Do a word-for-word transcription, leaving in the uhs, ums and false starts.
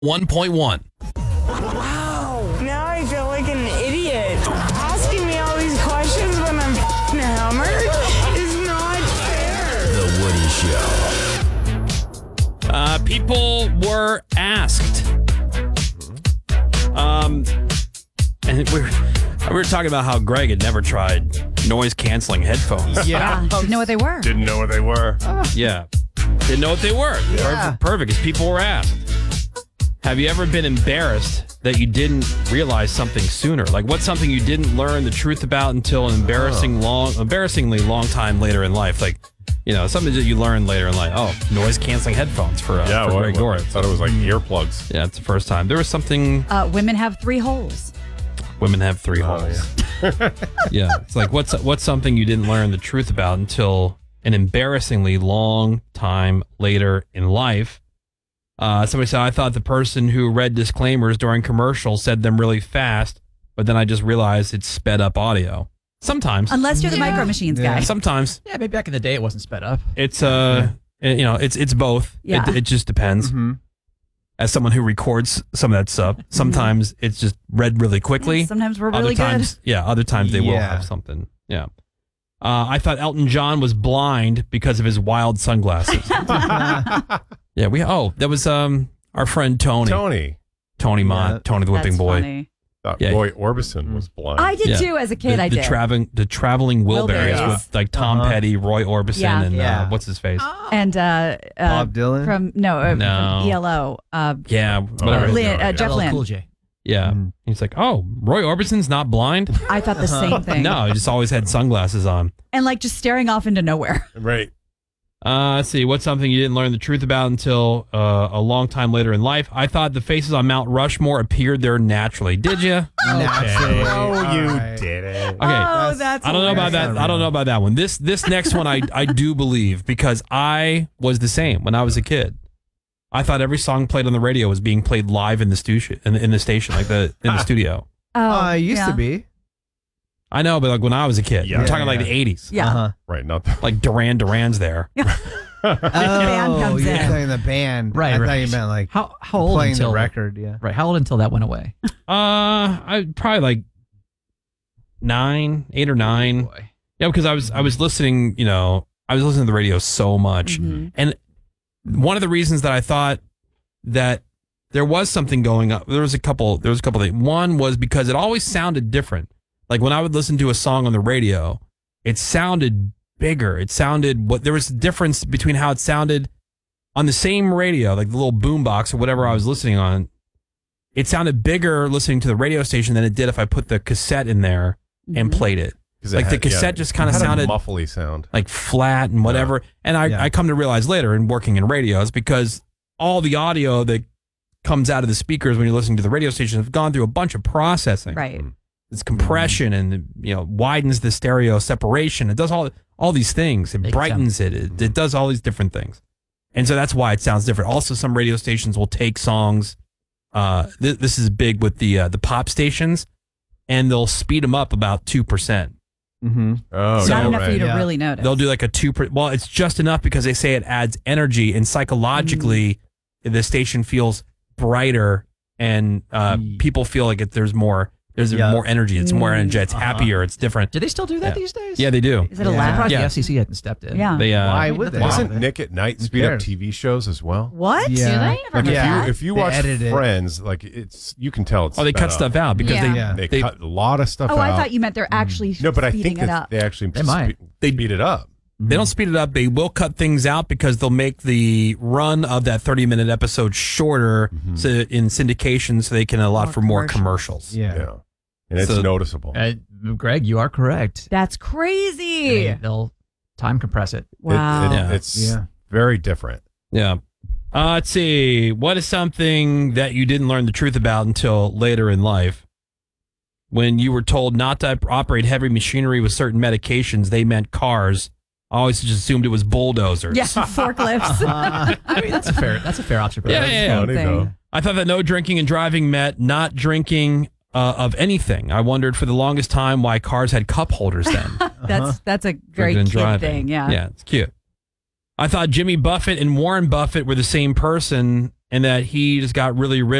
one point one. Wow. Now I feel like an idiot. Asking me all these questions when I'm f***ing hammered is not fair. The Woody Show. Uh, people were asked. Um, and we were, we were talking about how Greg had never tried noise-canceling headphones. Yeah. Didn't know what they were. Didn't know what they were. Yeah. Didn't know what they were. Yeah. Perfect, because people were asked. Have you ever been embarrassed that you didn't realize something sooner? Like, what's something you didn't learn the truth about until an embarrassing Oh. long, embarrassingly long time later in life? Like, you know, something that you learn later in life. Oh, noise-canceling headphones for, uh, Yeah, for what, Greg what, I Dorrance. thought it was like earplugs. Yeah, it's the first time. There was something... Uh, women have three holes. Women have three Oh, holes. Yeah, it's like, what's what's something you didn't learn the truth about until an embarrassingly long time later in life? Uh, somebody said, I thought the person who read disclaimers during commercials said them really fast, but then I just realized it's sped up audio. Sometimes. Unless you're the micro machines Yeah. guy. Sometimes. Yeah, maybe back in the day it wasn't sped up. It's, uh, you know, it's it's both. Yeah. It, it just depends. Mm-hmm. As someone who records some of that stuff, sometimes it's just read really quickly. Sometimes we're Other really times, good. yeah, other times they will Yeah. have something. Yeah. Uh, I thought Elton John was blind because of his wild sunglasses. Yeah, we oh, that was um our friend Tony. Tony. Tony Mott, Yeah. Tony the Whipping That's Boy. funny. Thought Yeah. Roy Orbison was blind. I did Yeah. too as a kid. the, I the did. traveling the traveling Wilburys Wilburys. with like Tom Uh-huh. Petty, Roy Orbison, Yeah. and Yeah. uh, what's his face? and uh, uh, Bob Dylan? from no, uh, No. from E L O. Uh, Yeah, whatever. Oh, Lin- yeah. uh, Jeff L L Lynne. Cool J. Yeah, Mm. he's like, oh, Roy Orbison's not blind. I thought the same thing. No, he just always had sunglasses on. And like just staring off into nowhere. Right. Uh, let's see. What's something you didn't learn the truth about until uh, a long time later in life? I thought the faces on Mount Rushmore appeared there naturally. Did you? Naturally. No, you All right. didn't. Okay. Oh, that's I don't know about hilarious. that. I don't know about that one. This this next one I I do believe because I was the same when I was a kid. I thought every song played on the radio was being played live in the station in, the- in the station like the in the studio. Oh, Uh, it used yeah. to be. I know, but like when I was a kid, Yeah. I'm talking Yeah, like yeah. the eighties. Yeah. Uh-huh. Right. Not the, Like Duran Duran's there. Oh, band comes you're in. saying the band. Right, I thought right. you meant like How how old playing until the record, yeah. Right, how old until that went away? Uh, I probably like nine, eight or nine. Boy. Yeah, because I was I was listening, you know, I was listening to the radio so much. Mhm. And one of the reasons that I thought that there was something going on, there was a couple, there was a couple things. One was because it always sounded different. Like when I would listen to a song on the radio, it sounded bigger. It sounded what there was a difference between how it sounded on the same radio, like the little boombox or whatever I was listening on. It sounded bigger listening to the radio station than it did if I put the cassette in there and Mhm. played it. 'cause it Like the had- yeah, cassette just kind it of had a sounded muffly sound. like flat and whatever. And I, Yeah. I come to realize later in working in radio is because all the audio that comes out of the speakers when you're listening to the radio station have gone through a bunch of processing. Right. It's compression and, you know, widens the stereo separation. It does all all these things. It Makes brightens it. it. It does all these different things. And so that's why it sounds different. Also, some radio stations will take songs. Uh, th- this is big with the uh, the pop stations, and they'll speed them up about two percent. Mm-hmm. Oh, Not yeah, enough for you right. to Yeah. really notice. They'll do like a two. Per, well, it's just enough because they say it adds energy, and psychologically, the station feels brighter, and uh, Mm. people feel like it, there's more. There's Yeah. more energy. It's more Mm. energy. It's Uh-huh. happier. It's different. Do they still do that Yeah. these days? Yeah, they do. Is it a Yeah. I'm lab? surprised Yeah. the F C C hadn't stepped in. Yeah. They. Uh, Why would they? Wasn't Wow. Nick at Night Who speed up cares? T V shows as well? What? Yeah. Do they? Like if Yeah. you if you They watch edit it. Friends, like it's you can tell it's Oh, they sped cut up. stuff out because Yeah. they. Yeah. They, They- cut a lot of stuff Oh, out. I thought you meant they're actually no, but I speeding think it that up. they actually They might. spe- they speed it up. They don't speed it up. They will cut things out because they'll make the run of that thirty minute episode shorter Mhm. so in syndication so they can allot More for more commercials. commercials. Yeah. Yeah, and it's So- noticeable. Uh, Greg, you are correct. That's crazy. They, will time compress it. It- Wow. it- Yeah. it's Yeah. very different. Yeah. Uh, let's see. What is something that you didn't learn the truth about until later in life? When you were told not to op- operate heavy machinery with certain medications, they meant cars. I always just assumed it was bulldozers. Yeah, forklifts. I mean, that's a fair. That's a fair observation. Yeah, yeah, yeah. Funny, Thing. though. I thought that no drinking and driving meant not drinking uh, of anything. I wondered for the longest time why cars had cup holders then. That's that's a very Drinking and kid driving. thing. Yeah. Yeah, it's cute. I thought Jimmy Buffett and Warren Buffett were the same person and that he just got really rich